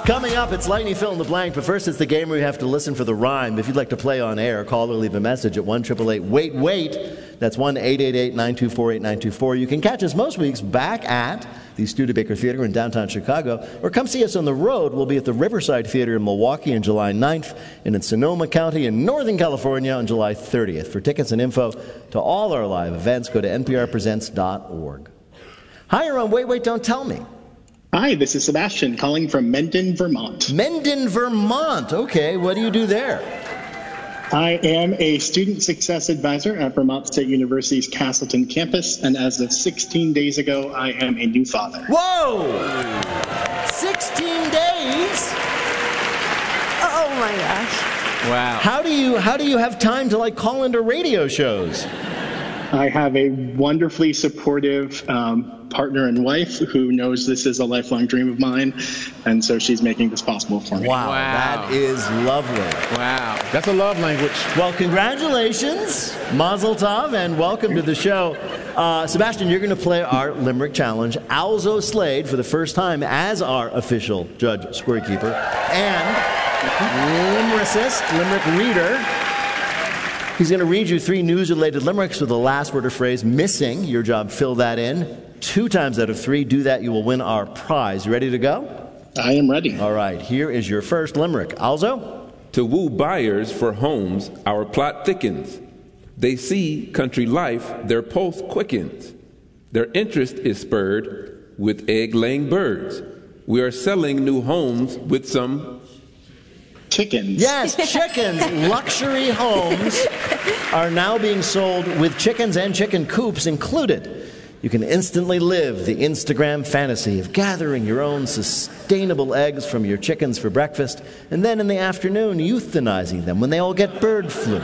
Coming up, it's Lightning Fill in the Blank, but first it's the game where you have to listen for the rhyme. If you'd like to play on air, call or leave a message at 1-888-WAIT-WAIT. That's 1-888-924-8924. You can catch us most weeks back at the Studebaker Theater in downtown Chicago, or come see us on the road. We'll be at the Riverside Theater in Milwaukee on July 9th and in Sonoma County in Northern California on July 30th. For tickets and info to all our live events, go to nprpresents.org. Hi, you're on Wait, Wait, Don't Tell Me. Hi, this is Sebastian calling from Mendon, Vermont. Mendon, Vermont. Okay, what do you do there? I am a student success advisor at Vermont State University's Castleton campus, and as of 16 days ago, I am a new father. Whoa! 16 days? Oh my gosh. Wow. How do you have time to call into radio shows? I have a wonderfully supportive partner and wife who knows this is a lifelong dream of mine, and so she's making this possible for me. Wow. That is lovely. Wow. That's a love language. Well, congratulations, Mazel Tov, and welcome to the show. Sebastian, you're going to play our Limerick Challenge. Alzo Slade, for the first time as our official judge scorekeeper, and Limericist, Limerick reader. He's going to read you 3 news-related limericks with the last word or phrase missing. Your job, fill that in. 2 times out of 3. Do that, you will win our prize. You ready to go? I am ready. All right, here is your first limerick. Alzo? To woo buyers for homes, our plot thickens. They see country life, their pulse quickens. Their interest is spurred with egg-laying birds. We are selling new homes with some chickens. Yes, chickens. Luxury homes are now being sold with chickens and chicken coops included. You can instantly live the Instagram fantasy of gathering your own sustainable eggs from your chickens for breakfast, and then in the afternoon euthanizing them when they all get bird flu.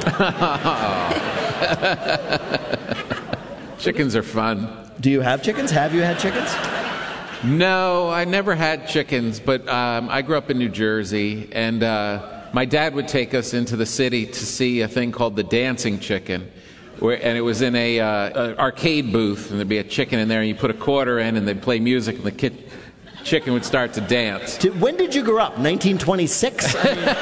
Chickens are fun. Do you have chickens? Have you had chickens? No, I never had chickens, but I grew up in New Jersey, and my dad would take us into the city to see a thing called the Dancing Chicken, and it was in a arcade booth, and there'd be a chicken in there, and you put a quarter in, and they'd play music, and the chicken would start to dance. When did you grow up? 1926?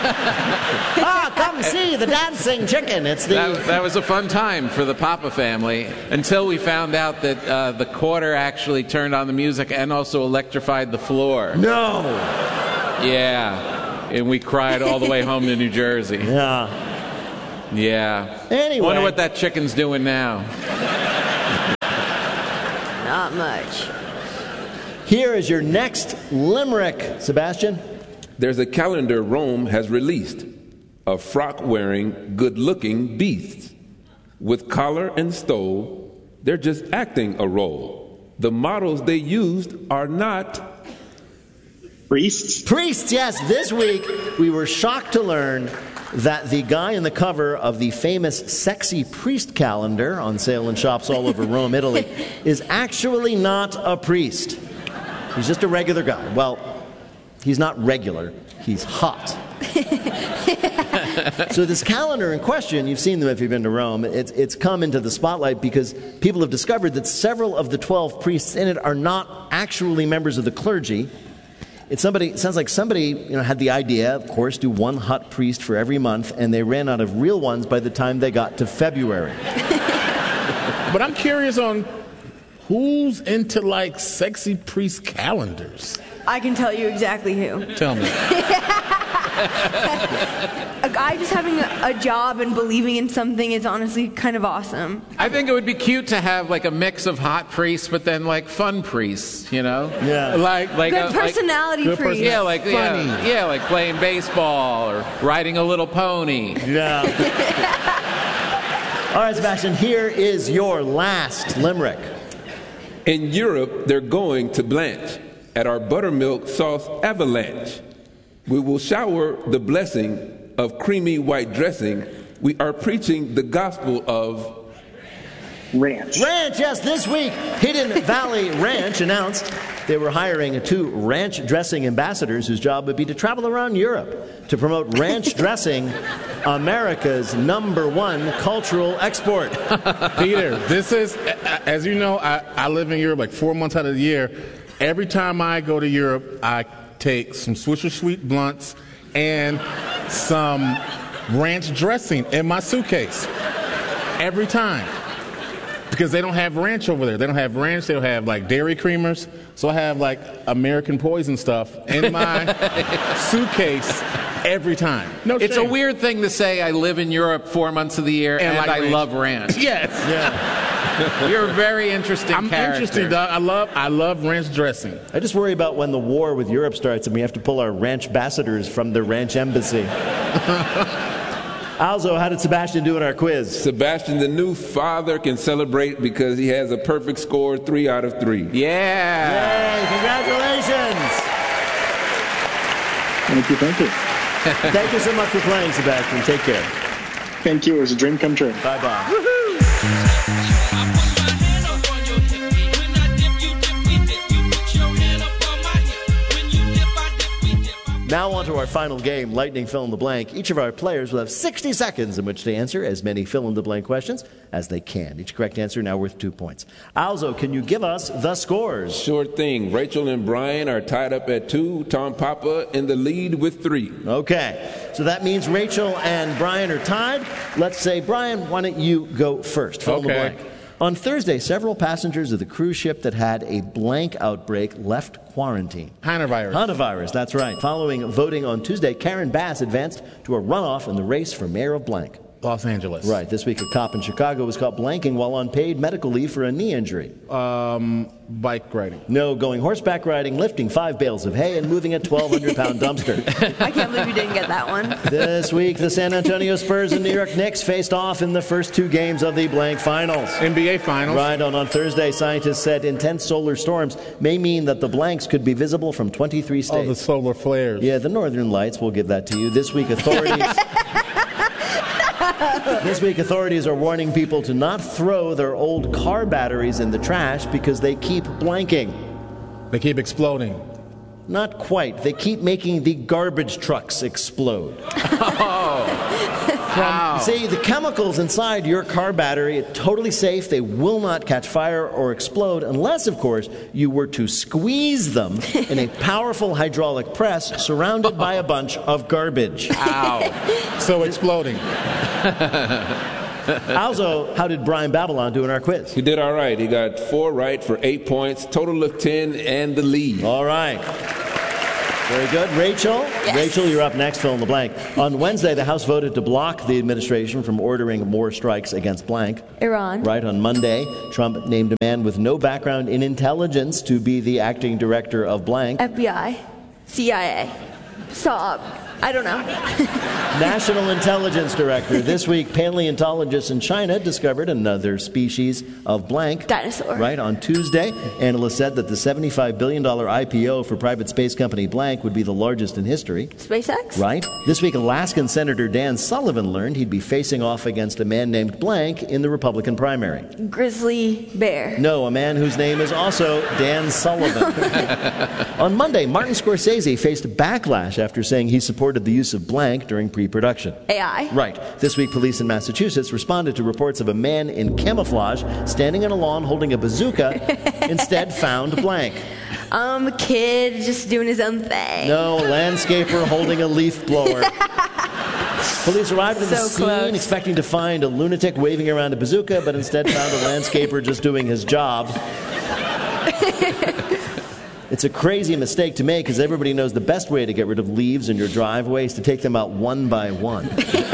Come see the Dancing Chicken. That was a fun time for the Papa family, until we found out that the quarter actually turned on the music and also electrified the floor. No! Yeah. And we cried all the way home to New Jersey. Yeah. Yeah. Anyway. Wonder what that chicken's doing now. Not much. Here is your next limerick, Sebastian. There's a calendar Rome has released of frock-wearing, good-looking beasts. With collar and stole, they're just acting a role. The models they used are not priests. Priests, yes. This week, we were shocked to learn that the guy in the cover of the famous Sexy Priest calendar on sale in shops all over Rome, Italy, is actually not a priest. He's just a regular guy. Well, he's not regular. He's hot. So this calendar in question, you've seen them if you've been to Rome, it's come into the spotlight because people have discovered that several of the 12 priests in it are not actually members of the clergy. It sounds like somebody had the idea, of course, do one hot priest for every month, and they ran out of real ones by the time they got to February. But I'm curious on who's into sexy priest calendars. I can tell you exactly who. Tell me. A guy just having a job and believing in something is honestly kind of awesome. I think it would be cute to have a mix of hot priests, but then fun priests, Yeah. Like good personality priest. Yeah, like playing baseball or riding a little pony. Yeah. All right, Sebastian, here is your last limerick. In Europe, they're going to blanch at our buttermilk sauce avalanche. We will shower the blessing of creamy white dressing. We are preaching the gospel of ranch. Ranch, yes. This week, Hidden Valley Ranch announced they were hiring 2 ranch dressing ambassadors whose job would be to travel around Europe to promote ranch dressing, America's #1 cultural export. Peter, this is, as you know, I live in Europe 4 months out of the year. Every time I go to Europe, I take some Swisher Sweet Blunts and some ranch dressing in my suitcase. Every time. Because they don't have ranch over there. They don't have ranch. They don't have, like, dairy creamers. So I have, like, American Poison stuff in my suitcase every time. No It's shame. a weird thing to say, I live in Europe 4 months of the year and like I ranch. love ranch. Yes. Yeah. You're a very interesting I'm character. interesting, dog. I love ranch dressing. I just worry about when the war with Europe starts and we have to pull our ranch ambassadors from the ranch embassy. Alzo, how did Sebastian do in our quiz? Sebastian, the new father, can celebrate because he has a perfect score, 3 out of 3. Yeah. Yay, congratulations! Thank you. Thank you so much for playing, Sebastian. Take care. Thank you. It was a dream come true. Bye-bye. Now on to our final game, Lightning Fill in the Blank. Each of our players will have 60 seconds in which to answer as many fill-in-the-blank questions as they can. Each correct answer now worth 2 points. Alzo, can you give us the scores? Sure thing. Rachel and Brian are tied up at 2. Tom Papa in the lead with 3. Okay, so that means Rachel and Brian are tied. Let's say, Brian, why don't you go first? Fill in the Okay. blank. On Thursday, several passengers of the cruise ship that had a blank outbreak left quarantine. Hanavirus. Hanavirus, that's right. Following voting on Tuesday, Karen Bass advanced to a runoff in the race for mayor of blank. Los Angeles. Right, this week a cop in Chicago was caught blanking while on paid medical leave for a knee injury. Bike riding. No, going horseback riding, lifting 5 bales of hay, and moving a 1,200-pound dumpster. I can't believe you didn't get that one. This week, the San Antonio Spurs and New York Knicks faced off in the first 2 games of the blank finals. NBA Finals. Right, on Thursday, scientists said intense solar storms may mean that the blanks could be visible from 23 states. Oh, the solar flares. Yeah, the northern lights, we'll give that to you. This week, authorities are warning people to not throw their old car batteries in the trash because they keep blanking. They keep exploding. Not quite. They keep making the garbage trucks explode. See, the chemicals inside your car battery are totally safe. They will not catch fire or explode unless, of course, you were to squeeze them in a powerful hydraulic press surrounded by a bunch of garbage. Ow. So exploding. Also, how did Brian Babylon do in our quiz? He did all right. He got 4 right for 8 points, total of 10, and the lead. All right. Very good. Rachel? Yes. Rachel, you're up next, fill in the blank. On Wednesday, the House voted to block the administration from ordering more strikes against blank. Iran. Right, on Monday, Trump named a man with no background in intelligence to be the acting director of blank. FBI. CIA. Stop. I don't know. National Intelligence Director. This week, paleontologists in China discovered another species of blank. Dinosaur. Right, on Tuesday, analysts said that the $75 billion IPO for private space company blank would be the largest in history. SpaceX. Right. This week, Alaskan Senator Dan Sullivan learned he'd be facing off against a man named blank in the Republican primary. Grizzly bear. No, a man whose name is also Dan Sullivan. On Monday, Martin Scorsese faced backlash after saying he supported the use of blank during pre-production. AI. Right. This week, police in Massachusetts responded to reports of a man in camouflage standing on a lawn holding a bazooka, instead found blank. A kid just doing his own thing. No, a landscaper holding a leaf blower. Police arrived at the So scene close. expecting to find a lunatic waving around a bazooka, but instead found a landscaper just doing his job. It's a crazy mistake to make because everybody knows the best way to get rid of leaves in your driveway is to take them out one by one.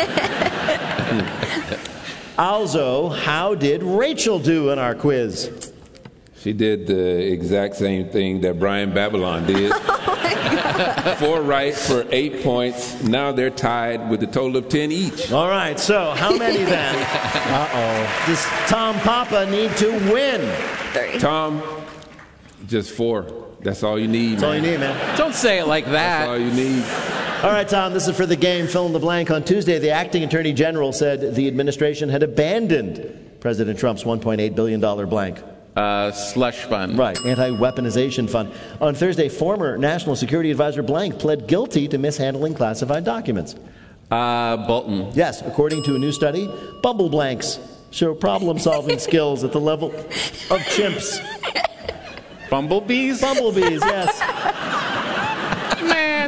Also, how did Rachel do in our quiz? She did the exact same thing that Brian Babylon did. 4 right for 8 points. Now they're tied with a total of 10 each. All right, so how many then does Tom Papa need to win? 30. Tom, just 4. That's all you need. That's all you need, man. Don't say it like That's all that. you need. All right, Tom, this is for the game. Fill in the blank. On Tuesday, the acting attorney general said the administration had abandoned President Trump's $1.8 billion blank. Slush fund. Right, anti-weaponization fund. On Thursday, former National Security Advisor blank pled guilty to mishandling classified documents. Bolton. Yes, according to a new study, bubble blanks show problem-solving skills at the level of chimps. Bumblebees? Bumblebees, yes.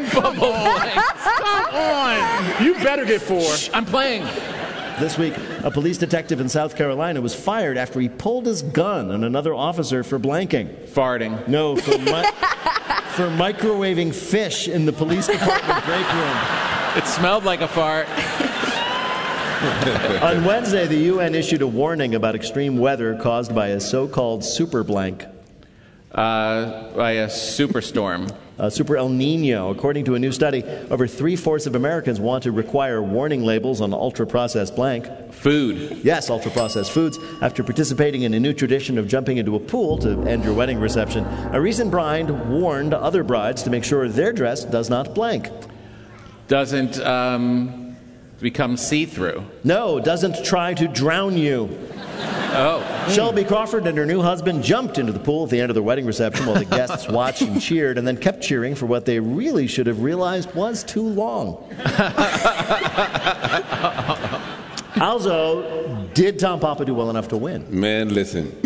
Bubble blanks. Come on. You better get 4. I'm playing. This week, a police detective in South Carolina was fired after he pulled his gun on another officer for blanking. Farting. No, for microwaving fish in the police department break room. It smelled like a fart. On Wednesday, the UN issued a warning about extreme weather caused by a so-called super blank. By a superstorm. Super El Nino. According to a new study, over 3/4 of Americans want to require warning labels on ultra-processed blank. Food. Yes, ultra-processed foods. After participating in a new tradition of jumping into a pool to end your wedding reception, a recent bride warned other brides to make sure their dress does not blank. Doesn't become see-through. No, doesn't try to drown you. Oh. Shelby Crawford and her new husband jumped into the pool at the end of their wedding reception while the guests watched and cheered, and then kept cheering for what they really should have realized was too long. Also, did Tom Papa do well enough to win? Man, listen.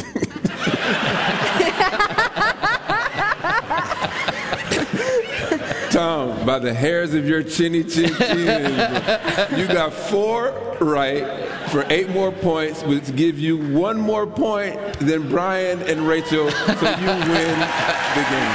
Tom, by the hairs of your chinny chin chin, you got 4 right for 8 more points, which give you 1 more point than Brian and Rachel, so you win the game.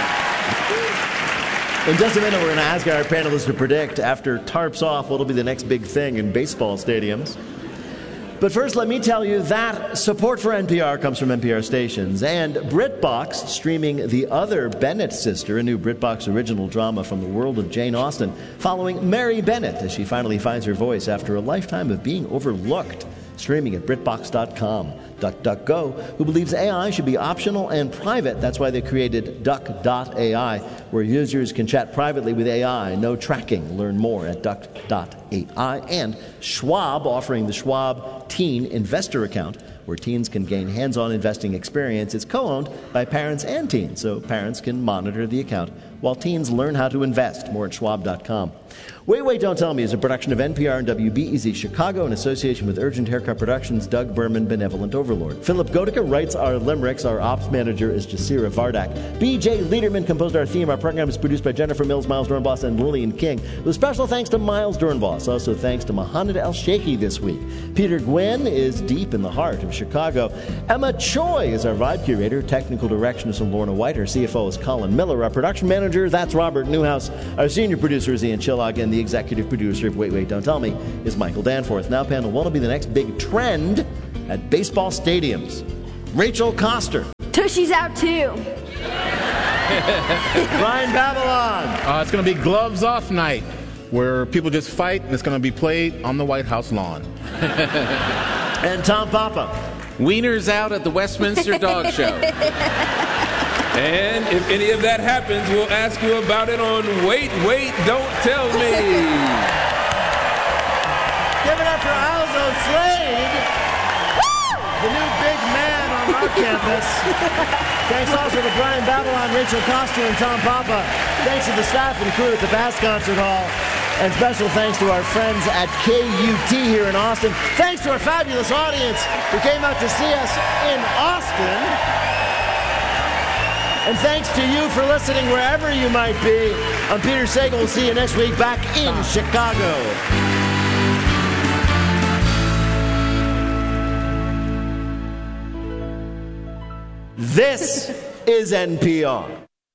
In just a minute, we're going to ask our panelists to predict, after tarps off, what will be the next big thing in baseball stadiums. But first, let me tell you that support for NPR comes from NPR stations and BritBox, streaming The Other Bennett Sister, a new BritBox original drama from the world of Jane Austen, following Mary Bennett as she finally finds her voice after a lifetime of being overlooked. Streaming at BritBox.com. DuckDuckGo, who believes AI should be optional and private. That's why they created Duck.ai, where users can chat privately with AI. No tracking. Learn more at Duck.ai. And Schwab, offering the Schwab Teen Investor Account, where teens can gain hands-on investing experience. It's co-owned by parents and teens, so parents can monitor the account while teens learn how to invest. More at Schwab.com. Wait, Don't Tell Me is a production of NPR and WBEZ Chicago in association with Urgent Haircut Productions, Doug Berman, Benevolent Overlord. Philip Gotica writes our limericks. Our ops manager is Jasira Vardak. BJ Liederman composed our theme. Our program is produced by Jennifer Mills, Miles Dornbos, and Lillian King. With special thanks to Miles Dornbos. Also thanks to Mohamed El-Sheikhy this week. Peter Gwynn is deep in the heart of Chicago. Emma Choi is our vibe curator. Technical direction is from Lorna White. Our CFO is Colin Miller. Our production manager, that's Robert Newhouse. Our senior producer is Ian Chillog, and the executive producer of Wait, Don't Tell Me is Michael Danforth. Now, panel, what will be the next big trend at baseball stadiums? Rachel Koster. Tushy's out too. Brian Babylon. It's going to be gloves off night, where people just fight, and it's going to be played on the White House lawn. And Tom Papa. Wieners out at the Westminster Dog Show. And if any of that happens, we'll ask you about it on Wait, Don't Tell Me. Give it up for Alzo Slade, the new big man on our campus. Thanks also to Brian Babylon, Rachel Koster, and Tom Papa. Thanks to the staff and crew at the Bass Concert Hall. And special thanks to our friends at KUT here in Austin. Thanks to our fabulous audience who came out to see us in Austin. And thanks to you for listening wherever you might be. I'm Peter Sagal. We'll see you next week back in Chicago. This is NPR.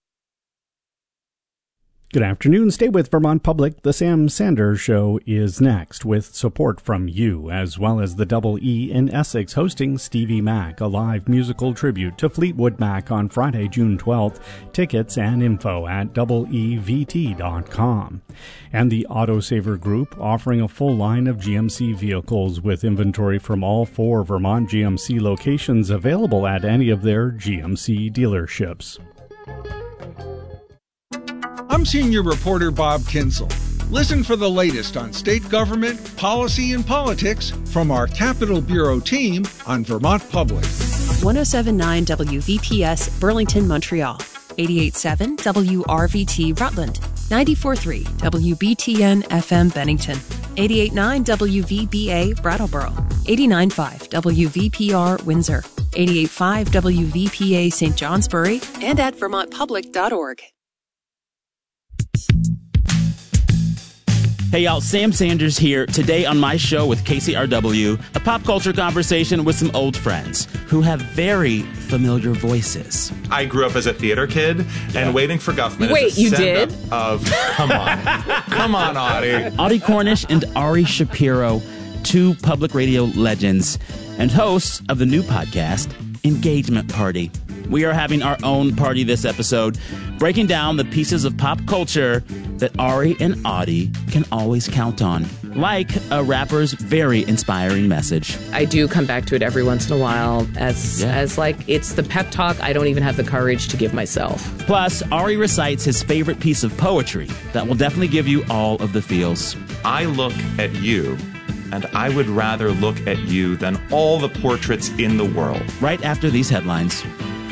Good afternoon. Stay with Vermont Public. The Sam Sanders Show is next, with support from you, as well as the Double E in Essex hosting Stevie Mac, a live musical tribute to Fleetwood Mac on Friday, June 12th. Tickets and info at EVT.com. And the Autosaver Group, offering a full line of GMC vehicles with inventory from all 4 Vermont GMC locations available at any of their GMC dealerships. I'm Senior Reporter Bob Kinsel. Listen for the latest on state government, policy, and politics from our Capitol Bureau team on Vermont Public. 107.9 WVPS, Burlington, Montreal. 88.7 WRVT, Rutland. 94.3 WBTN FM, Bennington. 88.9 WVBA, Brattleboro. 89.5 WVPR, Windsor. 88.5 WVPA, St. Johnsbury. And at vermontpublic.org. Hey y'all, Sam Sanders here. Today on my show with KCRW, a pop culture conversation with some old friends who have very familiar voices. I grew up as a theater kid, and Waiting for Guffman is a you did? of... Come on. Come on, Audie. Audie Cornish and Ari Shapiro, two public radio legends and hosts of the new podcast, Engagement Party. We are having our own party this episode, breaking down the pieces of pop culture that Ari and Audie can always count on, like a rapper's very inspiring message. I do come back to it every once in a while as like it's the pep talk I don't even have the courage to give myself. Plus, Ari recites his favorite piece of poetry that will definitely give you all of the feels. I look at you, and I would rather look at you than all the portraits in the world. Right after these headlines.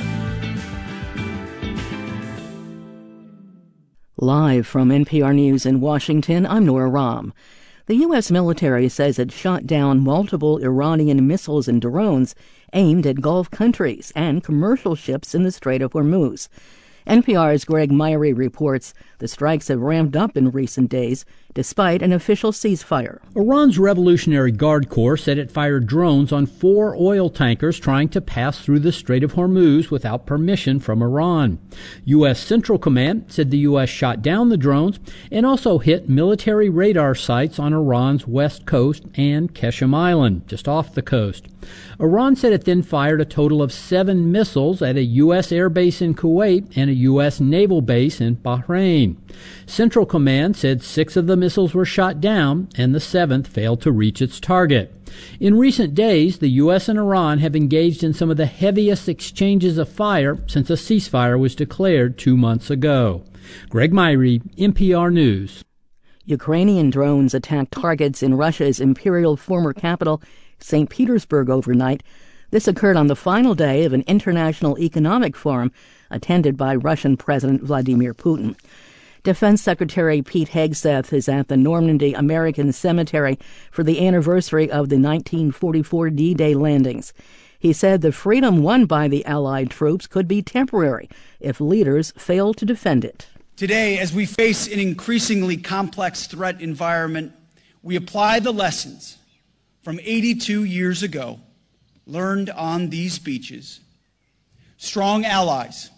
Live from NPR News in Washington, I'm Nora Rahm. The U.S. military says it shot down multiple Iranian missiles and drones aimed at Gulf countries and commercial ships in the Strait of Hormuz. NPR's Greg Myrie reports the strikes have ramped up in recent days, despite an official ceasefire. Iran's Revolutionary Guard Corps said it fired drones on 4 oil tankers trying to pass through the Strait of Hormuz without permission from Iran. U.S. Central Command said the U.S. shot down the drones and also hit military radar sites on Iran's west coast and Qeshm Island, just off the coast. Iran said it then fired a total of 7 missiles at a U.S. air base in Kuwait and a U.S. naval base in Bahrain. Central Command said 6 of the missiles were shot down and the 7th failed to reach its target. In recent days, the U.S. and Iran have engaged in some of the heaviest exchanges of fire since a ceasefire was declared 2 months ago. Greg Myrie, NPR News. Ukrainian drones attacked targets in Russia's imperial former capital, St. Petersburg, overnight. This occurred on the final day of an international economic forum attended by Russian President Vladimir Putin. Defense Secretary Pete Hegseth is at the Normandy American Cemetery for the anniversary of the 1944 D-Day landings. He said the freedom won by the Allied troops could be temporary if leaders fail to defend it. Today, as we face an increasingly complex threat environment, we apply the lessons from 82 years ago learned on these beaches. Strong allies,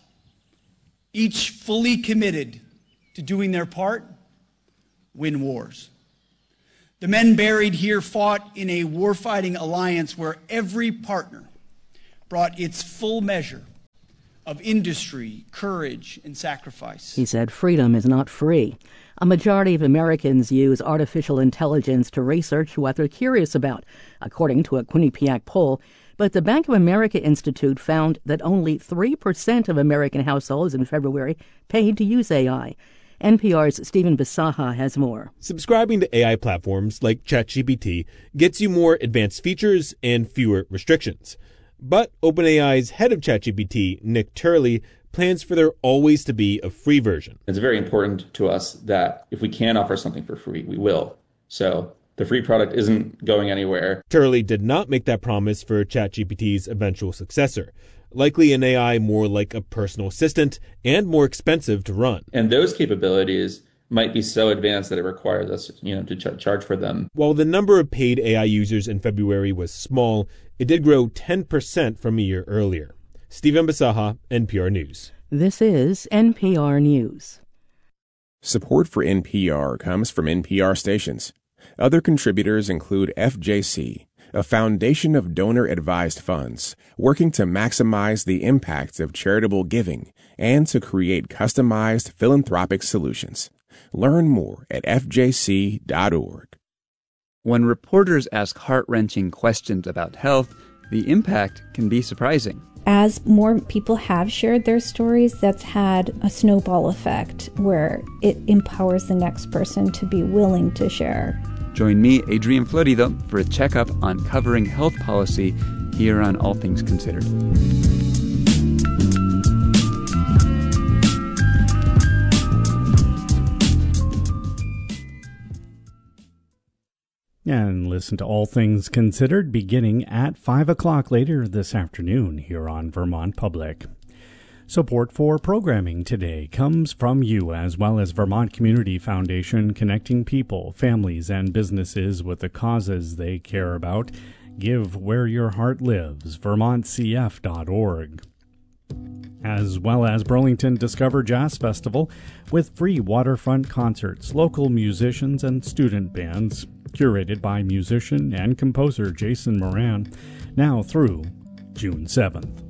each fully committed to doing their part, win wars. The men buried here fought in a warfighting alliance where every partner brought its full measure of industry, courage, and sacrifice. He said freedom is not free. A majority of Americans use artificial intelligence to research what they're curious about, according to a Quinnipiac poll. But the Bank of America Institute found that only 3% of American households in February paid to use AI. NPR's Stephen Bisaha has more. Subscribing to AI platforms like ChatGPT gets you more advanced features and fewer restrictions. But OpenAI's head of ChatGPT, Nick Turley, plans for there always to be a free version. It's very important to us that if we can offer something for free, we will. So the free product isn't going anywhere. Turley did not make that promise for ChatGPT's eventual successor, likely an AI more like a personal assistant and more expensive to run. And those capabilities might be so advanced that it requires us, to charge for them. While the number of paid AI users in February was small, it did grow 10% from a year earlier. Stephen Bisaha, NPR News. This is NPR News. Support for NPR comes from NPR stations. Other contributors include FJC, a foundation of donor-advised funds working to maximize the impact of charitable giving and to create customized philanthropic solutions. Learn more at fjc.org. When reporters ask heart-wrenching questions about health, the impact can be surprising. As more people have shared their stories, that's had a snowball effect where it empowers the next person to be willing to share. Join me, Adrian Florido, for a checkup on covering health policy here on All Things Considered. And listen to All Things Considered beginning at 5 o'clock later this afternoon here on Vermont Public. Support for programming today comes from you, as well as Vermont Community Foundation, connecting people, families, and businesses with the causes they care about. Give where your heart lives, vermontcf.org. As well as Burlington Discover Jazz Festival with free waterfront concerts, local musicians and student bands, curated by musician and composer Jason Moran, now through June 7th.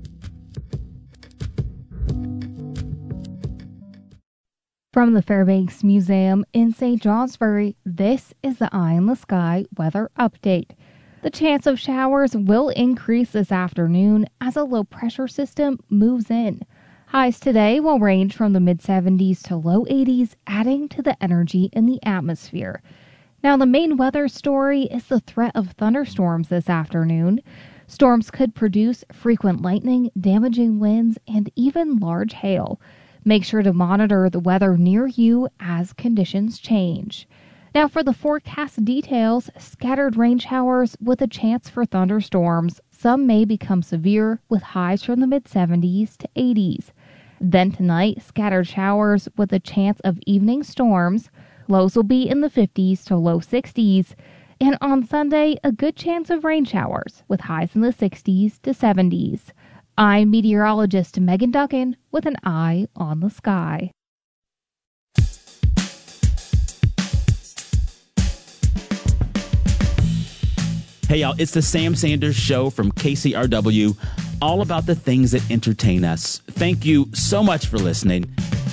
From the Fairbanks Museum in St. Johnsbury, this is the Eye in the Sky weather update. The chance of showers will increase this afternoon as a low-pressure system moves in. Highs today will range from the mid-70s to low 80s, adding to the energy in the atmosphere. Now, the main weather story is the threat of thunderstorms this afternoon. Storms could produce frequent lightning, damaging winds, and even large hail. Make sure to monitor the weather near you as conditions change. Now for the forecast details, scattered rain showers with a chance for thunderstorms. Some may become severe with highs from the mid-70s to 80s. Then tonight, scattered showers with a chance of evening storms. Lows will be in the 50s to low 60s. And on Sunday, a good chance of rain showers with highs in the 60s to 70s. I'm meteorologist Megan Duncan with an eye on the sky. Hey, y'all, it's the Sam Sanders Show from KCRW, all about the things that entertain us. Thank you so much for listening.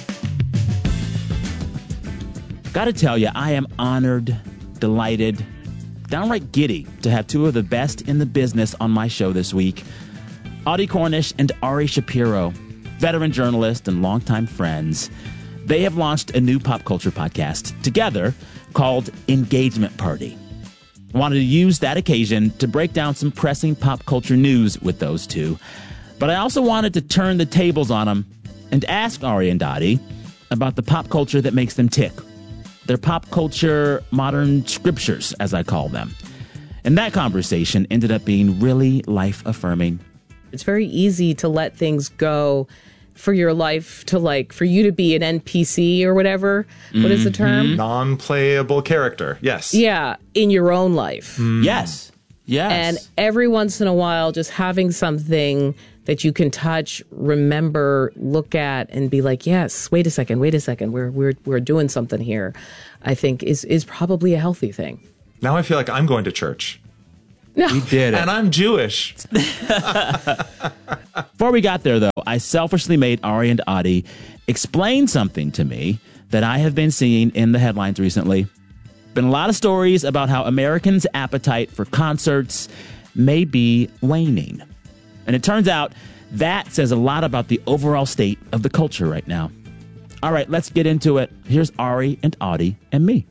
Gotta tell you, I am honored, delighted, downright giddy to have two of the best in the business on my show this week. Audie Cornish and Ari Shapiro, veteran journalists and longtime friends. They have launched a new pop culture podcast together called Engagement Party. I wanted to use that occasion to break down some pressing pop culture news with those two. But I also wanted to turn the tables on them and ask Ari and Dottie about the pop culture that makes them tick. Their pop culture modern scriptures, as I call them. And that conversation ended up being really life-affirming. It's very easy to let things go for your life to for you to be an NPC or whatever. What is the term? Non-playable character. Yes. Yeah, in your own life. Yes. Yes. And every once in a while, just having something that you can touch, remember, look at, and be like, yes, wait a second, we're doing something here, I think is probably a healthy thing. Now I feel like I'm going to church. No. We did it. And I'm Jewish. Before we got there, though, I selfishly made Ari and Audie explain something to me that I have been seeing in the headlines recently. Been a lot of stories about how Americans' appetite for concerts may be waning. And it turns out that says a lot about the overall state of the culture right now. All right, let's get into it. Here's Ari and Audie and me.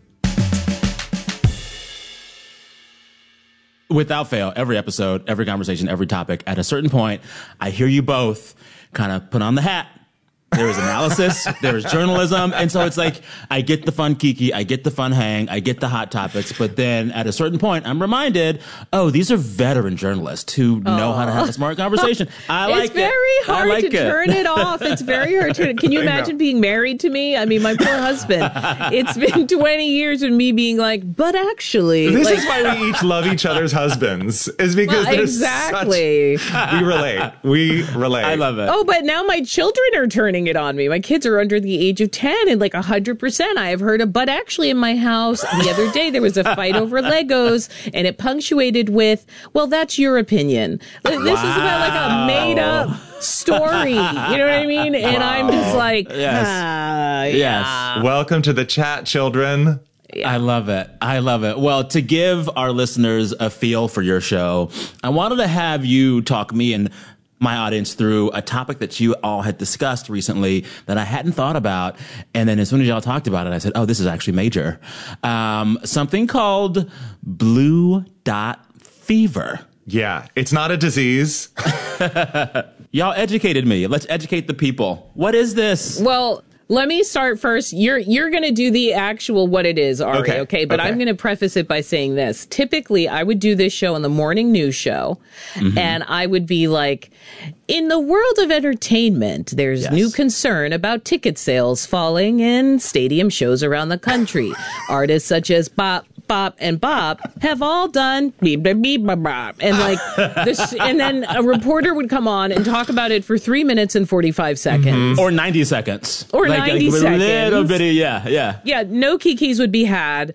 Without fail, every episode, every conversation, every topic, at a certain point, I hear you both kind of put on the hat. There is analysis, there is journalism, and so it's like, I get the fun kiki, I get the fun hang, I get the hot topics, but then at a certain point, I'm reminded, oh, these are veteran journalists who know how to have a smart conversation. I like it. It's very hard to turn it off. It's very hard to turn it. Can you imagine being married to me? I mean, my poor husband. It's been 20 years of me being like, but actually. This is why we each love each other's husbands, is because exactly. We relate. We relate. I love it. Oh, but now my children are turning it on me. My kids are under the age of 10 and 100%. I have heard but actually in my house the other day there was a fight over Legos and it punctuated with, well, that's your opinion. This is about a made up story. You know what I mean? And I'm just like, yes. Yes. Welcome to the chat, children. I love it. I love it. Well, to give our listeners a feel for your show, I wanted to have you talk me and my audience through a topic that you all had discussed recently that I hadn't thought about. And then as soon as y'all talked about it, I said, oh, this is actually major. Something called blue dot fever. Yeah, it's not a disease. Y'all educated me. Let's educate the people. What is this? Well, Let me start first. You're going to do the actual what it is, Ari, okay? But I'm going to preface it by saying this. Typically, I would do this show on the morning news show, and I would be like, in the world of entertainment, there's new concern about ticket sales falling in stadium shows around the country. Artists such as Bop, and Bop have all done beep, beep, beep, bop, bop. And like this, and then a reporter would come on and talk about it for 3 minutes and 45 seconds. Or 90 seconds. Or 90 seconds. A little bitty, yeah. Yeah, no kikis would be had.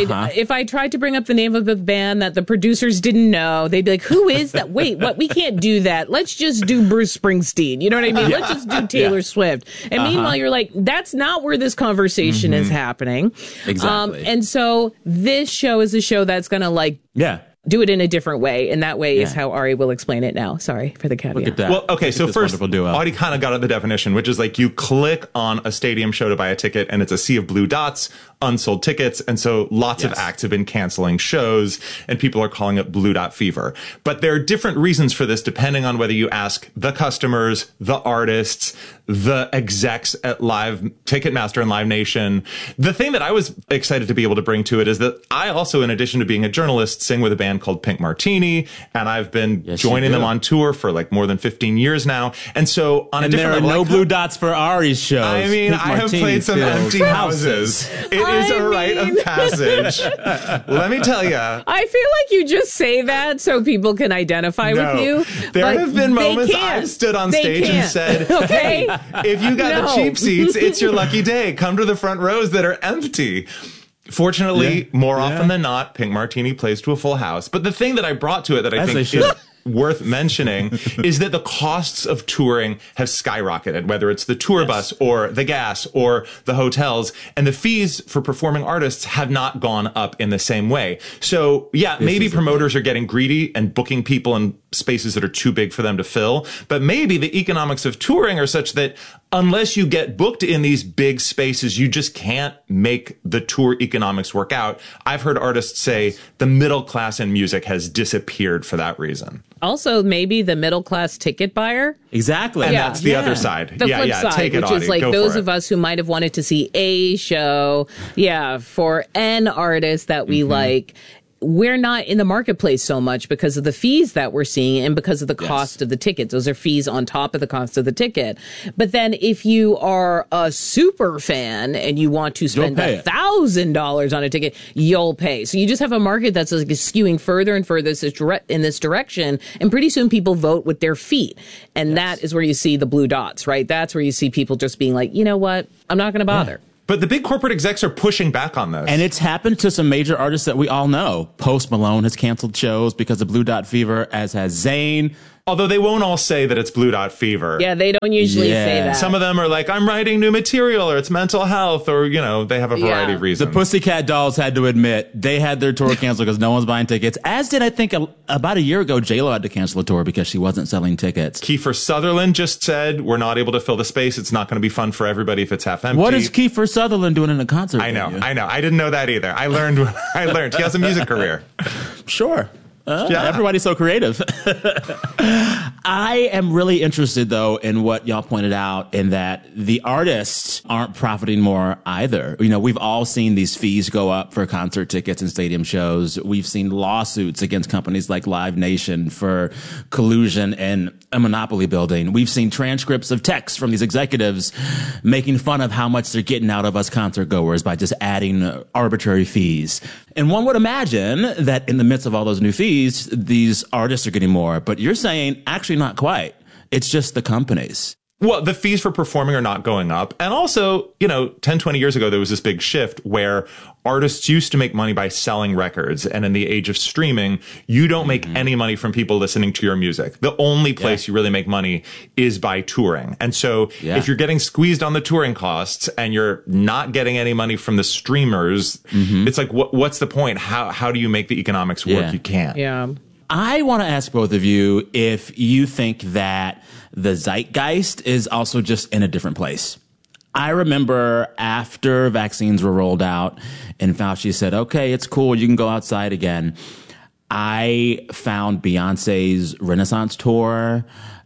If I tried to bring up the name of a band that the producers didn't know, they'd be like, who is that? Wait, what? We can't do that. Let's just do Bruce Springsteen. You know what I mean? Let's just do Taylor Swift. And meanwhile, you're like, that's not where this conversation is happening. Exactly. And so this show is a show that's going to like do it in a different way. And that way is how Ari will explain it now. Sorry for the caveat. Look at that. Well, okay, so first, Audie kind of got at the definition, which is like you click on a stadium show to buy a ticket, and it's a sea of blue dots, unsold tickets, and so lots of acts have been canceling shows, and people are calling it blue dot fever. But there are different reasons for this depending on whether you ask the customers, the artists, the execs at Live Ticketmaster and Live Nation. The thing that I was excited to be able to bring to it is that I also, in addition to being a journalist, sing with a band called Pink Martini, and I've been joining them on tour for like more than 15 years now. And so on a different level, there are no blue dots for Ari's shows. I mean, I have played some empty houses. It is a rite of passage. Let me tell you. I feel like you just say that so people can identify with you. There have been moments I've stood on stage and said, hey, if you got the cheap seats, it's your lucky day. Come to the front rows that are empty. Fortunately, more often than not, Pink Martini plays to a full house. But the thing that I brought to it that I think is worth mentioning is that the costs of touring have skyrocketed, whether it's the tour bus or the gas or the hotels, and the fees for performing artists have not gone up in the same way. So maybe promoters are getting greedy and booking people in spaces that are too big for them to fill, but maybe the economics of touring are such that unless you get booked in these big spaces, you just can't make the tour economics work out. I've heard artists say the middle class in music has disappeared for that reason. Also, maybe the middle class ticket buyer. Exactly. And that's the other side. The flip side, take it, which is like Go those of us who might have wanted to see a show, for an artist that we like. We're not in the marketplace so much because of the fees that we're seeing and because of the cost of the tickets. Those are fees on top of the cost of the ticket. But then if you are a super fan and you want to spend $1,000 on a ticket, you'll pay. So you just have a market that's like skewing further and further in this direction. And pretty soon people vote with their feet. And that is where you see the blue dots, right? That's where you see people just being like, you know what? I'm not going to bother. But the big corporate execs are pushing back on this. And it's happened to some major artists that we all know. Post Malone has canceled shows because of Blue Dot Fever, as has Zayn. Although they won't all say that it's Blue Dot Fever. Yeah, they don't usually say that. Some of them are like, I'm writing new material, or it's mental health, or, they have a variety of reasons. The Pussycat Dolls had to admit they had their tour canceled because no one's buying tickets. As did, I think, about a year ago, J-Lo had to cancel a tour because she wasn't selling tickets. Kiefer Sutherland just said, we're not able to fill the space. It's not going to be fun for everybody if it's half empty. What is Kiefer Sutherland doing in a concert? I know. I didn't know that either. I learned. He has a music career. Sure. Everybody's so creative. I am really interested, though, in what y'all pointed out, in that the artists aren't profiting more either. We've all seen these fees go up for concert tickets and stadium shows. We've seen lawsuits against companies like Live Nation for collusion and a monopoly building. We've seen transcripts of texts from these executives making fun of how much they're getting out of us concert goers by just adding arbitrary fees. And one would imagine that in the midst of all those new fees, these artists are getting more. But you're saying actually not quite. It's just the companies. Well, the fees for performing are not going up. And also, 10, 20 years ago, there was this big shift where artists used to make money by selling records. And in the age of streaming, you don't make any money from people listening to your music. The only place you really make money is by touring. And so if you're getting squeezed on the touring costs and you're not getting any money from the streamers, it's like, what's the point? How do you make the economics work? You can't. Yeah. I want to ask both of you if you think that the zeitgeist is also just in a different place. I remember after vaccines were rolled out and Fauci said, okay, it's cool, you can go outside again. I found Beyonce's Renaissance tour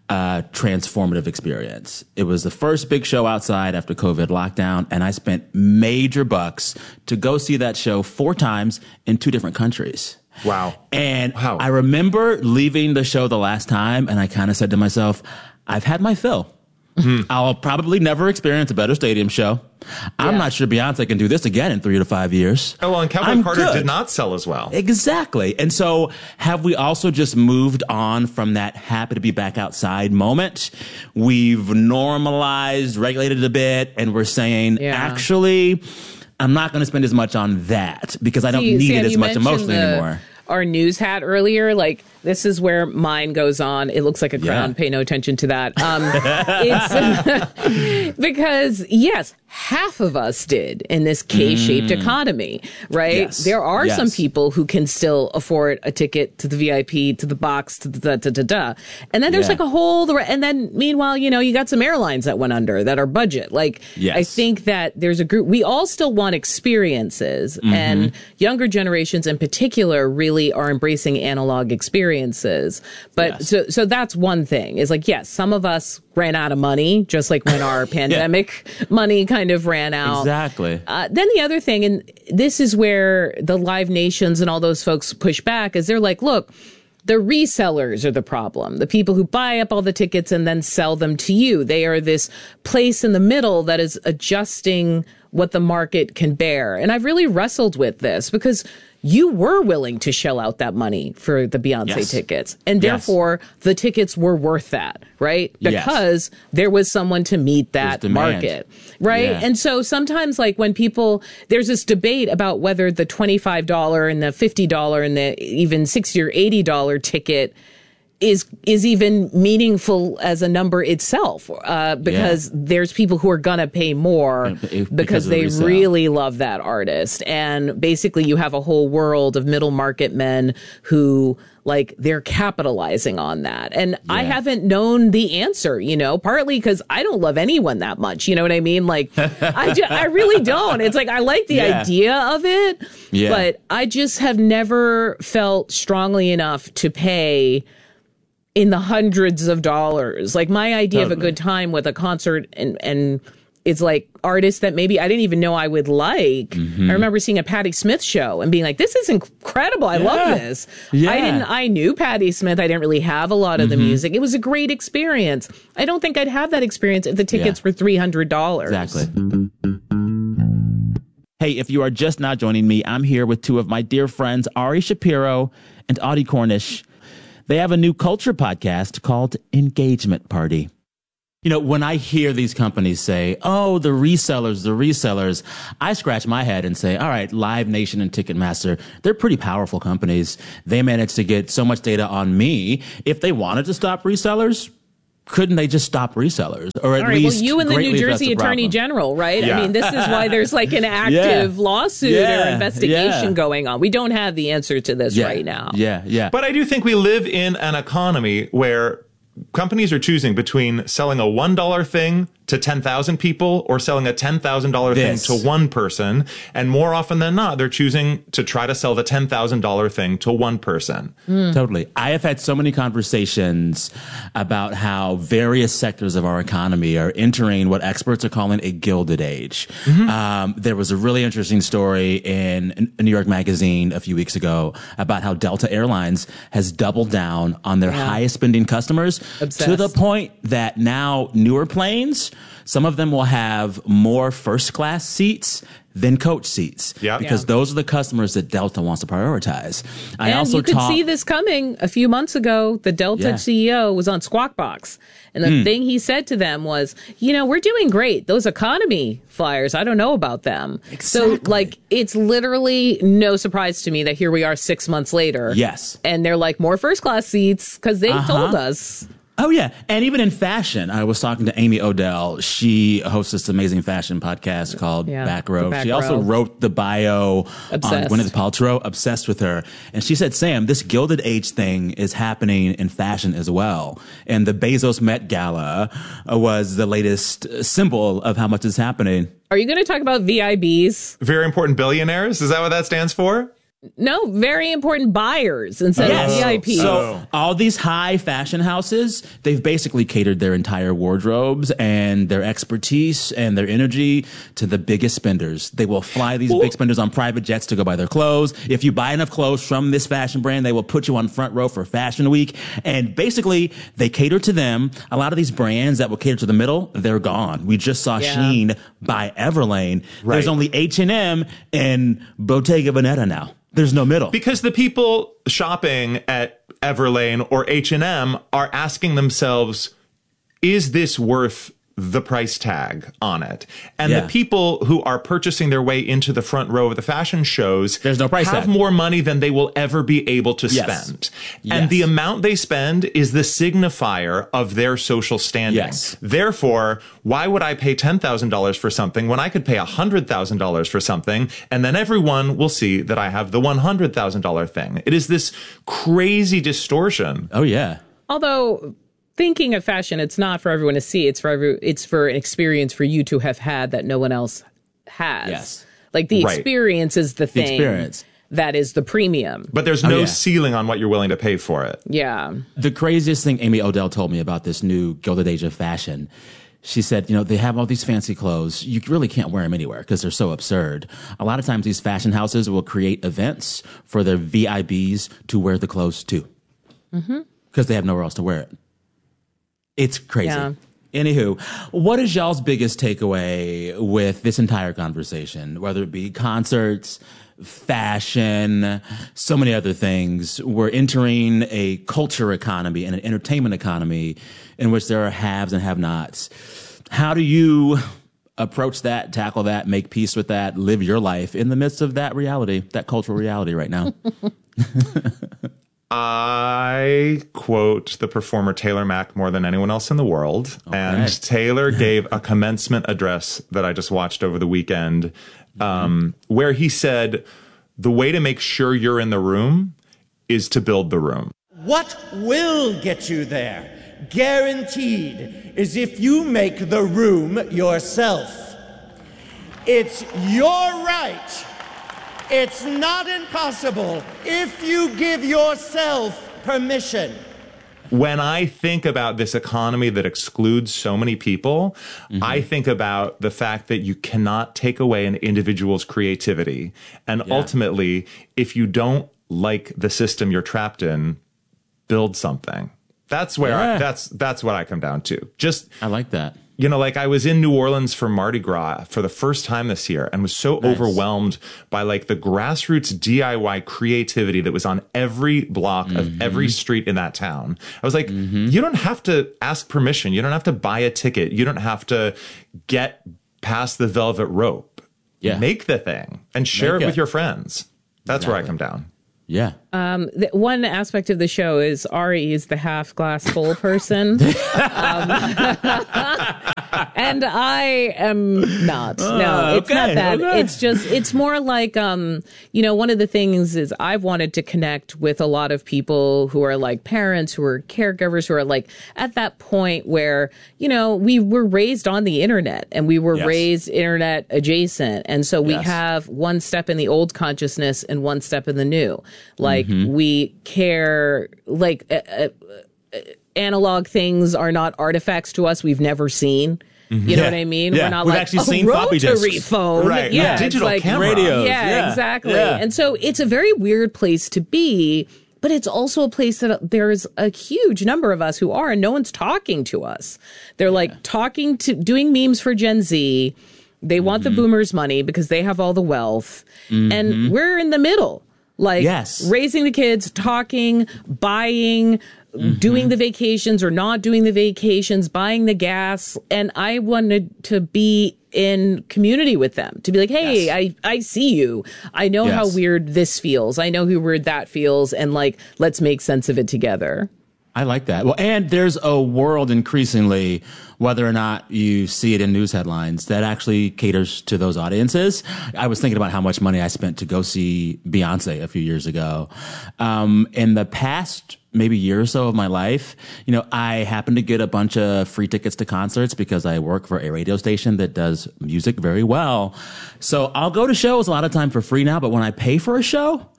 transformative experience. It was the first big show outside after COVID lockdown, and I spent major bucks to go see that show 4 times in 2 different countries. Wow. And I remember leaving the show the last time, and I kind of said to myself, I've had my fill. I'll probably never experience a better stadium show. I'm not sure Beyonce can do this again in 3 to 5 years. Oh, well, and Cowboy Carter did not sell as well. Exactly. And so have we also just moved on from that happy to be back outside moment? We've normalized, regulated it a bit, and we're saying, actually, I'm not going to spend as much on that because I don't need it as much emotionally anymore. Our news hat earlier, like, this is where mine goes on. It looks like a crown. Pay no attention to that. It's because, yes, half of us did in this K-shaped economy, right? Yes. There are some people who can still afford a ticket to the VIP, to the box, to the da-da-da-da. And then there's like a whole, and then meanwhile, you know, you got some airlines that went under that are budget. Like, I think that there's a group, we all still want experiences, and younger generations in particular really are embracing analog experiences. But so that's one thing is like, yes, some of us ran out of money, just like when our pandemic money kind of ran out. Exactly. Then the other thing, and this is where the Live Nations and all those folks push back, is they're like, look, the resellers are the problem. The people who buy up all the tickets and then sell them to you. They are this place in the middle that is adjusting what the market can bear. And I've really wrestled with this because you were willing to shell out that money for the Beyonce tickets. And therefore, the tickets were worth that, right? Because there was someone to meet that market, right? Yeah. And so sometimes, like, when people, there's this debate about whether the $25 and the $50 and the even $60 or $80 ticket is even meaningful as a number itself, because there's people who are gonna pay more because they really love that artist. And basically you have a whole world of middle market men who, like, they're capitalizing on that. And I haven't known the answer, you know, partly because I don't love anyone that much. You know what I mean? Like, I really don't. It's like, I like the idea of it, but I just have never felt strongly enough to pay in the hundreds of dollars. Like, my idea of a good time with a concert and it's like artists that maybe I didn't even know I would like. I remember seeing a Patti Smith show and being like, this is incredible. I love this. I knew Patti Smith. I didn't really have a lot of the music. It was a great experience. I don't think I'd have that experience if the tickets were $300. Exactly. Hey, if you are just now joining me, I'm here with 2 of my dear friends, Ari Shapiro and Audie Cornish. They have a new culture podcast called Engagement Party. You know, when I hear these companies say, oh, the resellers, I scratch my head and say, all right, Live Nation and Ticketmaster, they're pretty powerful companies. They managed to get so much data on me. If they wanted to stop resellers, couldn't they just stop resellers? Or at least you and the New Jersey Attorney General, right? I mean, this is why there's like an active lawsuit or investigation going on. We don't have the answer to this right now. But I do think we live in an economy where companies are choosing between selling a $1 thing to 10,000 people or selling a $10,000 thing to one person. And more often than not, they're choosing to try to sell the $10,000 thing to one person. Totally. I have had so many conversations about how various sectors of our economy are entering what experts are calling a gilded age. There was a really interesting story in New York Magazine a few weeks ago about how Delta Airlines has doubled down on their highest spending customers to the point that now newer planes, some of them will have more first class seats than coach seats because those are the customers that Delta wants to prioritize. You could see this coming a few months ago. The Delta CEO was on Squawk Box, and the thing he said to them was, you know, we're doing great. Those economy flyers, I don't know about them. So, like, it's literally no surprise to me that here we are 6 months later. And they're like, more first class seats because they told us. Oh, yeah. And even in fashion, I was talking to Amy Odell. She hosts this amazing fashion podcast called Back Row. She also wrote the bio on Gwyneth Paltrow, obsessed with her. And she said, Sam, this Gilded Age thing is happening in fashion as well. And the Bezos Met Gala was the latest symbol of how much is happening. Are you going to talk about VIBs? Very important billionaires? Is that what that stands for? No, very important buyers instead of VIPs. So all these high fashion houses, they've basically catered their entire wardrobes and their expertise and their energy to the biggest spenders. They will fly these big spenders on private jets to go buy their clothes. If you buy enough clothes from this fashion brand, they will put you on front row for Fashion Week. And basically, they cater to them. A lot of these brands that will cater to the middle, they're gone. We just saw Shein buy Everlane. Right. There's only H&M and Bottega Veneta now. There's no middle. Because the people shopping at Everlane or H&M are asking themselves, is this worth the price tag on it? And the people who are purchasing their way into the front row of the fashion shows there's no price have tag. More money than they will ever be able to spend. And the amount they spend is the signifier of their social standing. Therefore, why would I pay $10,000 for something when I could pay $100,000 for something, and then everyone will see that I have the $100,000 thing? It is this crazy distortion. Oh, yeah. Although, thinking of fashion, it's not for everyone to see. It's for an experience for you to have had that no one else has. Yes. Like the experience is the thing. Experience. That is the premium. But there's no ceiling on what you're willing to pay for it. Yeah. The craziest thing Amy Odell told me about this new Gilded Age of fashion, she said, they have all these fancy clothes. You really can't wear them anywhere because they're so absurd. A lot of times these fashion houses will create events for their VIPs to wear the clothes too. Because they have nowhere else to wear it. It's crazy. Yeah. Anywho, what is y'all's biggest takeaway with this entire conversation? Whether it be concerts, fashion, so many other things. We're entering a culture economy and an entertainment economy in which there are haves and have-nots. How do you approach that, tackle that, make peace with that, live your life in the midst of that reality, that cultural reality right now? I quote the performer Taylor Mack more than anyone else in the world. Okay. And Taylor gave a commencement address that I just watched over the weekend, where he said, the way to make sure you're in the room is to build the room. What will get you there, guaranteed, is if you make the room yourself. It's your right. It's not impossible if you give yourself permission. When I think about this economy that excludes so many people, I think about the fact that you cannot take away an individual's creativity. And ultimately, if you don't like the system you're trapped in, build something. That's where that's what I come down to. I like that. I was in New Orleans for Mardi Gras for the first time this year and was so overwhelmed by the grassroots DIY creativity that was on every block of every street in that town. I was like, you don't have to ask permission. You don't have to buy a ticket. You don't have to get past the velvet rope. Make the thing and share it with your friends. That's where I come down. Yeah. One aspect of the show is Ari is the half glass full person. And I am not. No, it's not that. Okay. It's more like, one of the things is I've wanted to connect with a lot of people who are like parents, who are caregivers, who are like at that point where, we were raised on the internet and we were raised internet adjacent. And so we have one step in the old consciousness and one step in the new. We care, analog things are not artifacts to us we've never seen. You know what I mean? Yeah. We're not We've actually seen floppy rotary disks. phone. Right. Yeah, digital camera. Radios. Yeah, exactly. Yeah. And so it's a very weird place to be, but it's also a place that there's a huge number of us who are, and no one's talking to us. They're doing memes for Gen Z. They want the boomers' money because they have all the wealth. And we're in the middle. Raising the kids, talking, buying, doing the vacations or not doing the vacations, buying the gas. And I wanted to be in community with them, to be like, hey, I see you. I know how weird this feels. I know how weird that feels. And let's make sense of it together. I like that. Well, and there's a world increasingly, whether or not you see it in news headlines, that actually caters to those audiences. I was thinking about how much money I spent to go see Beyonce a few years ago. In the past maybe year or so of my life, I happened to get a bunch of free tickets to concerts because I work for a radio station that does music very well. So I'll go to shows a lot of time for free now, but when I pay for a show,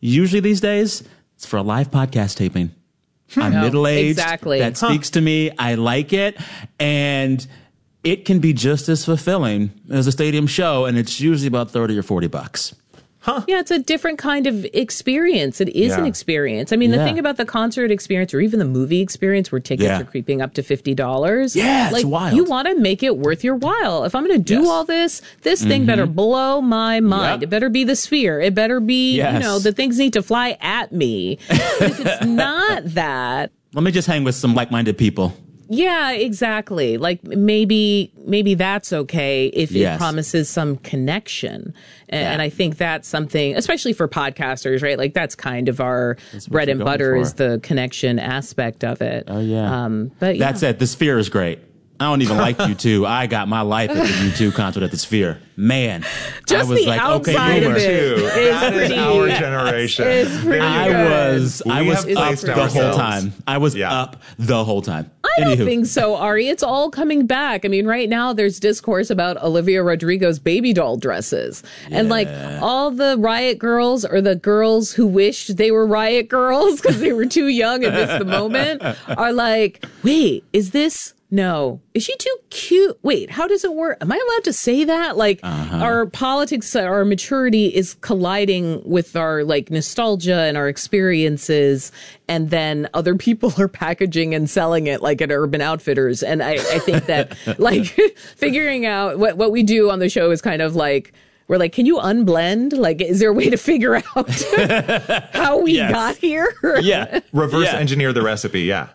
Usually these days, it's for a live podcast taping. I'm middle-aged. Exactly. That speaks to me. I like it. And it can be just as fulfilling as a stadium show, and it's usually about $30 or $40. Yeah, it's a different kind of experience. It is an experience. I mean, the thing about the concert experience or even the movie experience where tickets are creeping up to $50. Yeah, like, it's wild. You want to make it worth your while. If I'm going to do all this thing better blow my mind. It better be the Sphere. It better be, the things need to fly at me. If it's not that... Let me just hang with some like-minded people. Yeah, exactly. Like maybe that's okay if it promises some connection. And I think that's something, especially for podcasters, right? Like that's kind of our bread and butter is the connection aspect of it. Oh, yeah. But That said, the Sphere is great. I don't even like U2. I got my life at the U2 concert at the Sphere. Man, just I was the like, outside okay, of it that is our generation. I was up the whole time. I was up the whole time. I don't think so, Ari. It's all coming back. I mean, right now there's discourse about Olivia Rodrigo's baby doll dresses. And like all the Riot Girls or the girls who wished they were Riot Girls because they were too young and missed the moment are like, wait, is this... No. Is she too cute? Wait, how does it work? Am I allowed to say that? Like our politics, our maturity is colliding with our like nostalgia and our experiences. And then other people are packaging and selling it like at Urban Outfitters. And I think that like figuring out what we do on the show is kind of like, we're like, can you unblend? Like, is there a way to figure out how we got here? Reverse engineer the recipe. Yeah.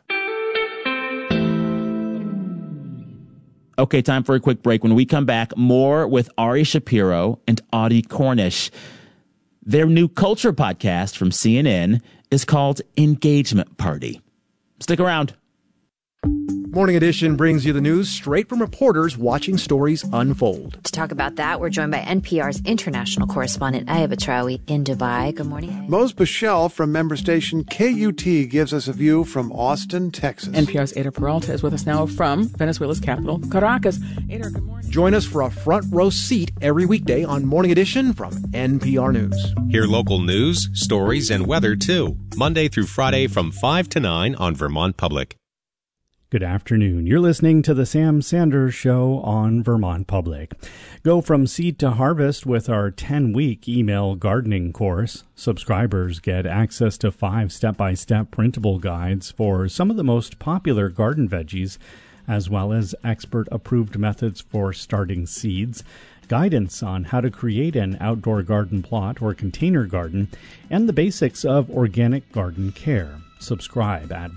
Okay, time for a quick break. When we come back, more with Ari Shapiro and Audie Cornish. Their new culture podcast from CNN is called Engagement Party. Stick around. Morning Edition brings you the news straight from reporters watching stories unfold. To talk about that, we're joined by NPR's international correspondent, Ayaba Traoui, in Dubai. Good morning. Mose Bichelle from member station KUT gives us a view from Austin, Texas. NPR's Ada Peralta is with us now from Venezuela's capital, Caracas. Ada, good morning. Join us for a front row seat every weekday on Morning Edition from NPR News. Hear local news, stories, and weather, too. Monday through Friday from 5 to 9 on Vermont Public. Good afternoon. You're listening to the Sam Sanders Show on Vermont Public. Go from seed to harvest with our 10-week email gardening course. Subscribers get access to 5 step-by-step printable guides for some of the most popular garden veggies, as well as expert-approved methods for starting seeds, guidance on how to create an outdoor garden plot or container garden, and the basics of organic garden care. Subscribe at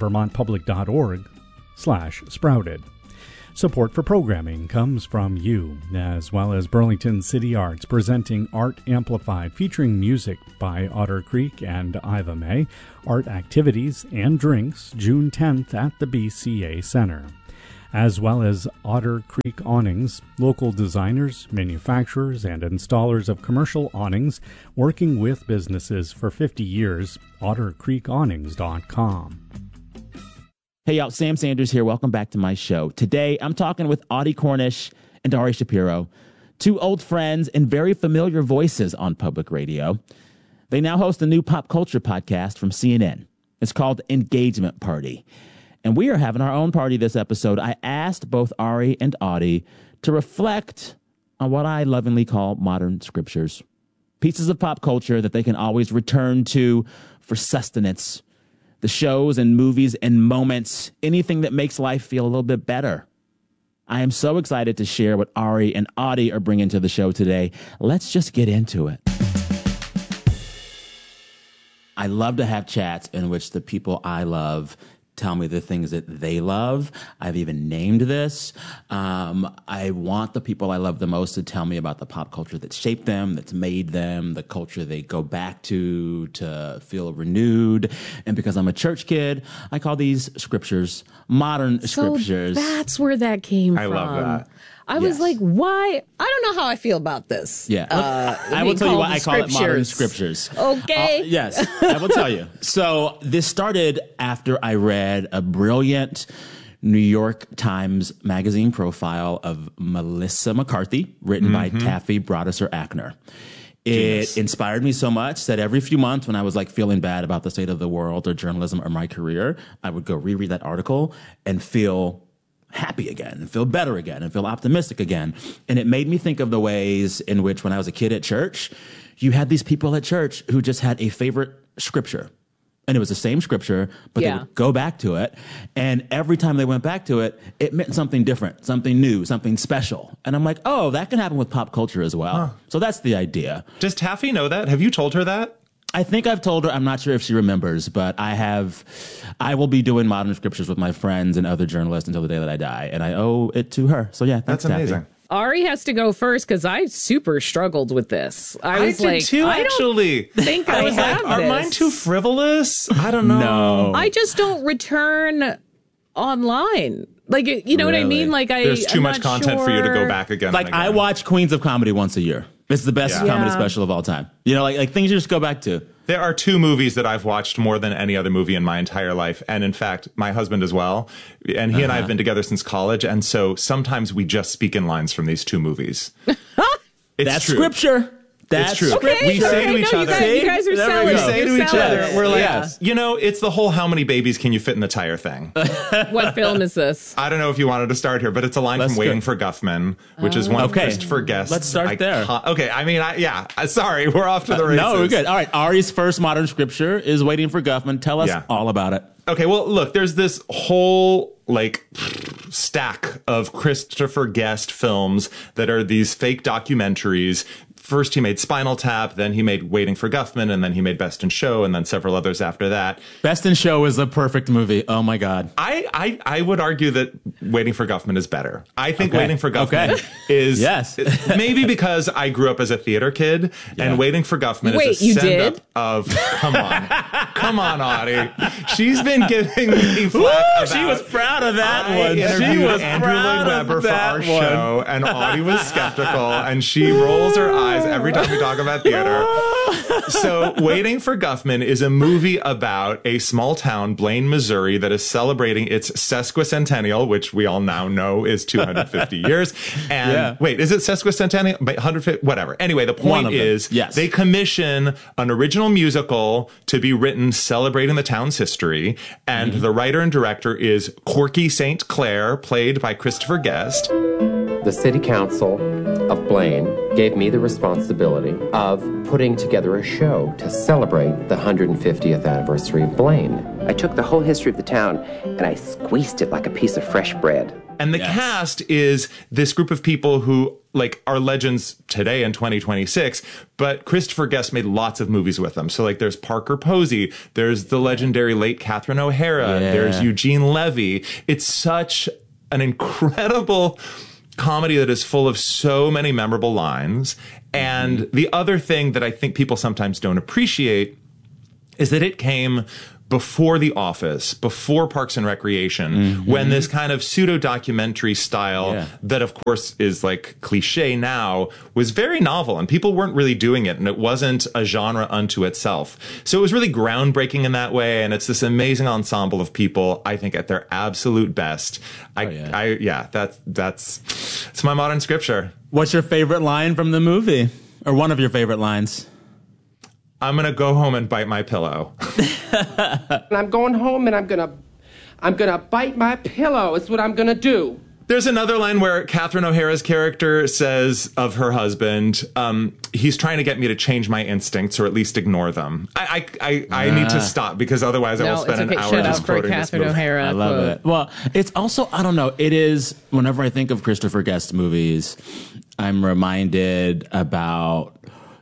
vermontpublic.org/sprouted. Support for programming comes from you, as well as Burlington City Arts, presenting Art Amplified, featuring music by Otter Creek and Iva May, art activities and drinks, June 10th at the BCA Center. As well as Otter Creek Awnings, local designers, manufacturers, and installers of commercial awnings, working with businesses for 50 years, ottercreekawnings.com. Hey, y'all, Sam Sanders here. Welcome back to my show. Today, I'm talking with Audie Cornish and Ari Shapiro, two old friends and very familiar voices on public radio. They now host a new pop culture podcast from CNN. It's called Engagement Party. And we are having our own party this episode. I asked both Ari and Audie to reflect on what I lovingly call modern scriptures, pieces of pop culture that they can always return to for sustenance. The shows and movies and moments, anything that makes life feel a little bit better. I am so excited to share what Ari and Audie are bringing to the show today. Let's just get into it. I love to have chats in which the people I love tell me the things that they love. I've even named this. I want the people I love the most to tell me about the pop culture that shaped them, that's made them, the culture they go back to feel renewed. And because I'm a church kid, I call these scriptures modern scriptures. That's where that came from. I love that. I was like, why? I don't know how I feel about this. Yeah. I will tell you why I call it modern scriptures. Okay. Yes, I will tell you. So this started after I read a brilliant New York Times Magazine profile of Melissa McCarthy, written by Taffy Brodesser-Akner. It inspired me so much that every few months when I was like feeling bad about the state of the world or journalism or my career, I would go reread that article and feel happy again and feel better again and feel optimistic again. And it made me think of the ways in which when I was a kid at church, you had these people at church who just had a favorite scripture. And it was the same scripture, but they would go back to it. And every time they went back to it, it meant something different, something new, something special. And I'm like, oh, that can happen with pop culture as well. Huh. So that's the idea. Does Taffy know that? Have you told her that? I think I've told her. I'm not sure if she remembers, but I will be doing modern scriptures with my friends and other journalists until the day that I die. And I owe it to her. So yeah, that's amazing. Taffy. Ari has to go first because I super struggled with this. I did too, actually. I think I was like, are mine too frivolous? I don't know. No. I just don't return online. Like, you know what I mean? Like, there's too much content for you to go back again. Like, I watch Queens of Comedy once a year. It's the best comedy special of all time. You know, like things you just go back to. There are two movies that I've watched more than any other movie in my entire life. And in fact, my husband as well. And he and I have been together since college. And so sometimes we just speak in lines from these two movies. That's true. Scripture. That's true. Okay, we say to each other. You guys are selling. We say to each other, we're like, you know, it's the whole how many babies can you fit in the tire thing. What film is this? I don't know if you wanted to start here, but it's a line from Waiting for Guffman, which is one of Christopher Guest's. Let's start there. Okay, I mean, sorry, we're off to the races. No, we're good. All right, Ari's first modern scripture is Waiting for Guffman. Tell us all about it. Okay, well, look, there's this whole, stack of Christopher Guest films that are these fake documentaries. First, he made Spinal Tap, then he made Waiting for Guffman, and then he made Best in Show, and then several others after that. Best in Show is a perfect movie. Oh, my God. I would argue that Waiting for Guffman is better. I think Waiting for Guffman is... Yes. Maybe because I grew up as a theater kid, and Waiting for Guffman is a send-up of... Come on. Come on, Audie. She's been giving me flack about... She was proud of that one. She was Andrew Lloyd Webber for our show, and Audie was skeptical, and she rolls her eyes every time we talk about theater. So Waiting for Guffman is a movie about a small town, Blaine, Missouri, that is celebrating its sesquicentennial, which we all now know is 250 years. And wait, is it sesquicentennial? 150, whatever. Anyway, the point is they commission an original musical to be written celebrating the town's history. And the writer and director is Corky St. Clair, played by Christopher Guest. The City Council of Blaine gave me the responsibility of putting together a show to celebrate the 150th anniversary of Blaine. I took the whole history of the town and I squeezed it like a piece of fresh bread. And the cast is this group of people who are legends today in 2026, but Christopher Guest made lots of movies with them. So there's Parker Posey, there's the legendary late Catherine O'Hara, there's Eugene Levy. It's such an incredible comedy that is full of so many memorable lines. And the other thing that I think people sometimes don't appreciate is that it came before The Office, before Parks and Recreation, when this kind of pseudo-documentary style that, of course, is cliche now, was very novel, and people weren't really doing it, and it wasn't a genre unto itself. So it was really groundbreaking in that way, and it's this amazing ensemble of people, I think, at their absolute best. That's it's my modern scripture. What's your favorite line from the movie? Or one of your favorite lines? I'm going to go home and bite my pillow. And I'm going home and I'm going to bite my pillow. It's what I'm going to do. There's another line where Catherine O'Hara's character says of her husband, he's trying to get me to change my instincts or at least ignore them. I need to stop because otherwise I will spend an hour just quoting this movie. O'Hara I love it. Well, it's also, I don't know, it is, whenever I think of Christopher Guest movies, I'm reminded about,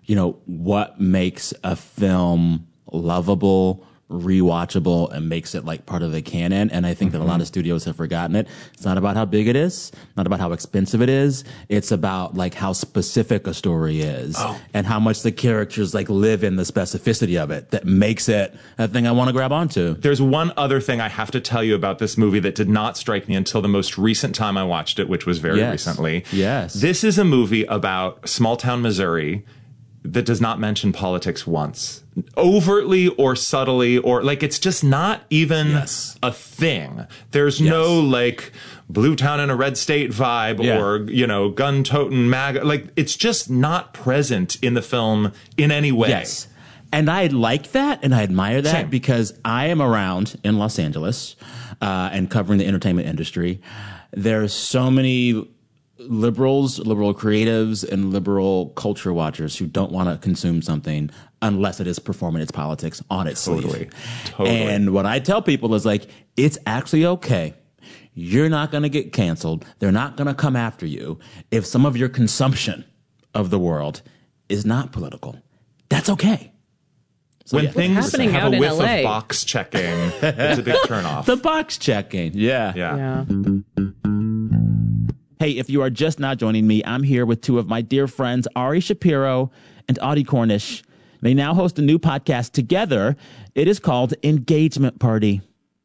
what makes a film lovable, rewatchable, and makes it part of the canon. And I think that a lot of studios have forgotten it. It's not about how big it is, not about how expensive it is. It's about how specific a story is and how much the characters live in the specificity of it that makes it a thing I want to grab onto. There's one other thing I have to tell you about this movie that did not strike me until the most recent time I watched it, which was very recently. Yes. This is a movie about small town Missouri that does not mention politics once, overtly or subtly, or like it's just not even a thing. There's no like blue town in a red state vibe or, you know, gun toting MAGA. Like it's just not present in the film in any way. Yes. And I like that and I admire that. Same. Because I am around in Los Angeles and covering the entertainment industry. There's so many liberal creatives and liberal culture watchers who don't want to consume something unless it is performing its politics on its sleeve. Totally. And what I tell people is like, it's actually okay. You're not going to get canceled. They're not going to come after you if some of your consumption of the world is not political. That's okay. So when things have a whiff of box checking, it's a big turnoff. The box checking. Yeah. Hey, if you are just now joining me, I'm here with two of my dear friends, Ari Shapiro and Audie Cornish. They now host a new podcast together. It is called Engagement Party.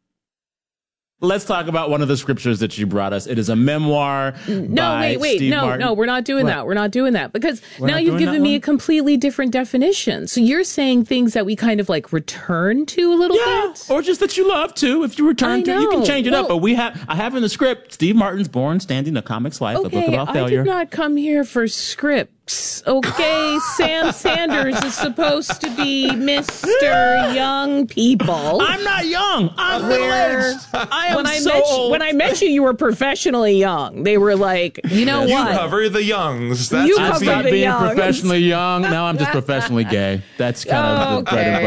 Let's talk about one of the scriptures that you brought us. It is a memoir by Steve Martin. No, we're not doing that. We're not doing that because now you've given me a completely different definition. So you're saying things that we kind of like return to a little bit? Or just that you love to. If you return to, you can change it up. But I have in the script, Steve Martin's Born Standing, A Comic's Life, a book about failure. I did not come here for scripts. Okay, Sam Sanders is supposed to be Mr. Young People. I'm not young. I'm middle-aged. I am old. When I met you, you were professionally young. They were like, you know what? You cover the youngs. That's I stopped being professionally young. Now I'm just professionally gay. That's kind of the bread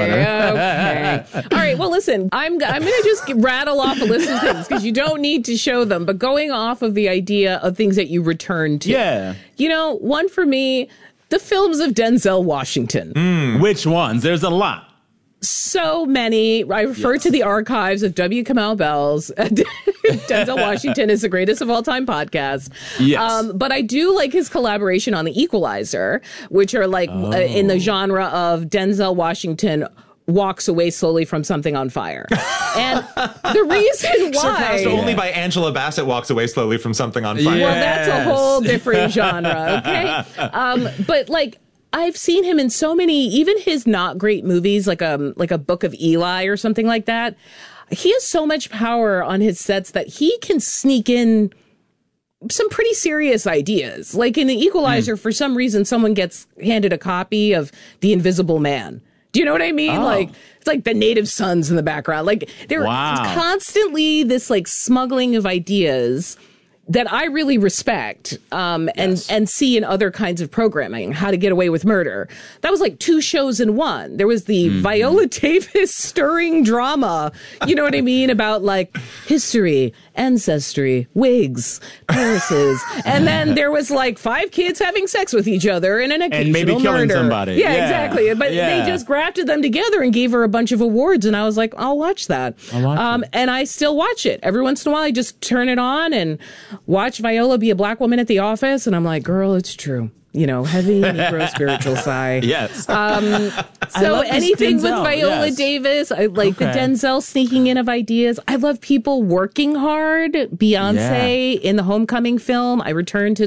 and butter. Okay. All right. Well, listen, I'm going to just rattle off a list of things because you don't need to show them. But going off of the idea of things that you return to. Yeah. You know, one for me, the films of Denzel Washington. Which ones? There's a lot. So many. I refer to the archives of W. Kamau Bell's Denzel Washington is the greatest of all time podcast. Yes. But I do like his collaboration on The Equalizer, which are like in the genre of Denzel Washington walks away slowly from something on fire. And the reason why... Surpassed only by Angela Bassett walks away slowly from something on fire. Well, that's a whole different genre, okay? But like... I've seen him in so many, even his not great movies, like a Book of Eli or something like that. He has so much power on his sets that he can sneak in some pretty serious ideas. Like in The Equalizer, for some reason, someone gets handed a copy of The Invisible Man. Do you know what I mean? Like, it's like the native sons in the background. Like, there's constantly this like smuggling of ideas that I really respect and see in other kinds of programming. How to Get Away with Murder. That was like 2 shows in one. There was the Viola Davis stirring drama, you know what I mean, about like history, ancestry, wigs, Parises. And then there was like 5 kids having sex with each other in an occasional and maybe killing murder. somebody. Yeah, exactly. But they just grafted them together and gave her a bunch of awards. And I was like, I'll watch that. And I still watch it. Every once in a while, I just turn it on and watch Viola be a black woman at the office, and I'm like, girl, it's true. You know, heavy Negro spiritual sigh. Yes. So anything with Viola Davis, I like the Denzel sneaking in of ideas. I love people working hard. Beyonce in the Homecoming film. I return to